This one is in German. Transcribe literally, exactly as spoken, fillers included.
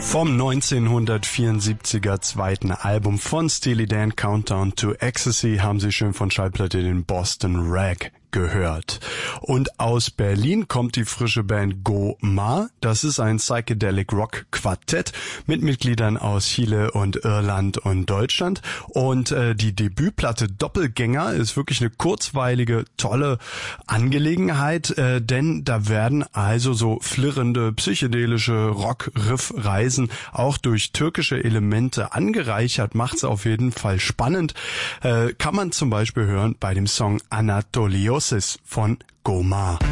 Vom neunzehnhundertvierundsiebziger zweiten Album von Steely Dan, Countdown to Ecstasy, haben Sie schön von Schallplatte den Boston Rag gehört. Und aus Berlin kommt die frische Band Go-Ma. Das ist ein Psychedelic Rock Quartett mit Mitgliedern aus Chile und Irland und Deutschland. Und äh, die Debütplatte Doppelgänger ist wirklich eine kurzweilige, tolle Angelegenheit, äh, denn da werden also so flirrende, psychedelische Rock-Riff-Reisen auch durch türkische Elemente angereichert. Macht's auf jeden Fall spannend. Äh, kann man zum Beispiel hören bei dem Song Anatolios von Go-Ma.